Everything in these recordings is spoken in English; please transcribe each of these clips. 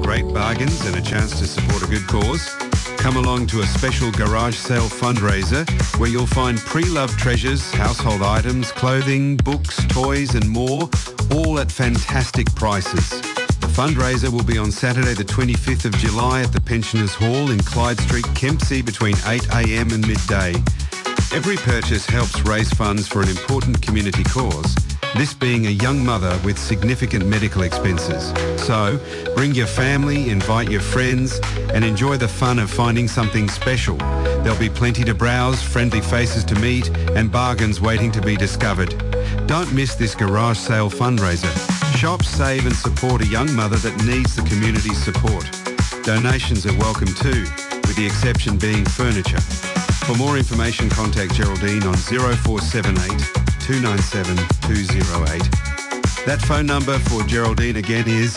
great bargains and a chance to support a good cause? Come along to a special garage sale fundraiser where you'll find pre-loved treasures, household items, clothing, books, toys and more, all at fantastic prices. The fundraiser will be on Saturday the 25th of July at the Pensioners Hall in Clyde Street, Kempsey between 8am and midday. Every purchase helps raise funds for an important community cause, this being a young mother with significant medical expenses. So, bring your family, invite your friends, and enjoy the fun of finding something special. There'll be plenty to browse, friendly faces to meet, and bargains waiting to be discovered. Don't miss this garage sale fundraiser. Shop, save and support a young mother that needs the community's support. Donations are welcome too, with the exception being furniture. For more information, contact Geraldine on 0478 297 208. That phone number for Geraldine again is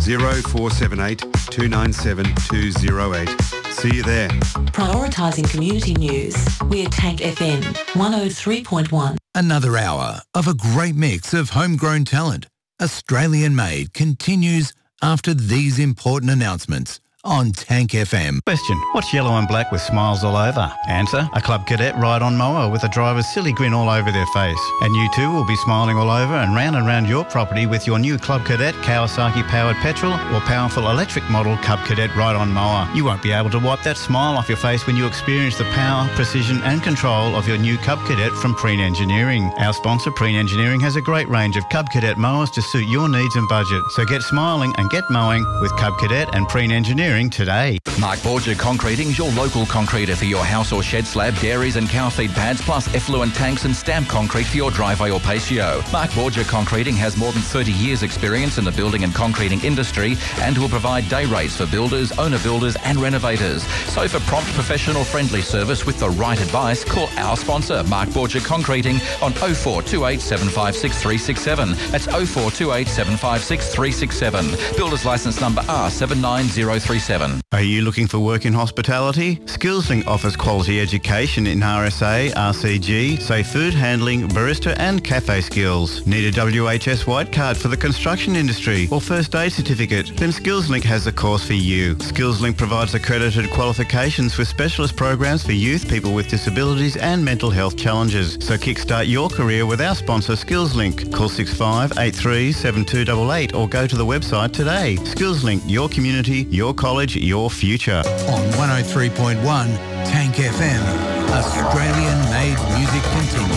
0478 297 208. See you there. Prioritising community news. We're Tank FM 103.1. Another hour of a great mix of homegrown talent, Australian made, continues after these important announcements on Tank FM. Question, what's yellow and black with smiles all over? Answer, a Club Cadet ride-on mower with a driver's silly grin all over their face. And you too will be smiling all over and round your property with your new Club Cadet Kawasaki-powered petrol or powerful electric model Club Cadet ride-on mower. You won't be able to wipe that smile off your face when you experience the power, precision and control of your new Cub Cadet from Preen Engineering. Our sponsor, Preen Engineering, has a great range of Cub Cadet mowers to suit your needs and budget. So get smiling and get mowing with Cub Cadet and Preen Engineering today. Mark Borger Concreting is your local concreter for your house or shed slab, dairies and cow feed pads, plus effluent tanks and stamp concrete for your driveway or patio. Mark Borger Concreting has more than 30 years experience in the building and concreting industry and will provide day rates for builders, owner builders and renovators. So for prompt, professional, friendly service with the right advice, call our sponsor, Mark Borger Concreting, on 0428 756 367. That's 0428 756 367. Builder's licence number R79037. Are you looking for work in hospitality? SkillsLink offers quality education in RSA, RCG, safe food handling, barista and cafe skills. Need a WHS white card for the construction industry or first aid certificate? Then SkillsLink has the course for you. SkillsLink provides accredited qualifications with specialist programs for youth, people with disabilities and mental health challenges. So kickstart your career with our sponsor SkillsLink. Call 6583 7288 or go to the website today. SkillsLink, your community, your college, your future. On 103.1 Tank FM, Australian made music continues.